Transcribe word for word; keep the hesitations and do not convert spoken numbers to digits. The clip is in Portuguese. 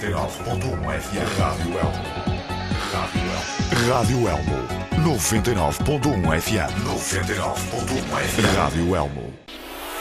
e nove ponto um F M. Rádio Elmo. Rádio Elmo. noventa e nove ponto um F M. noventa e nove ponto um F M. Rádio Elmo.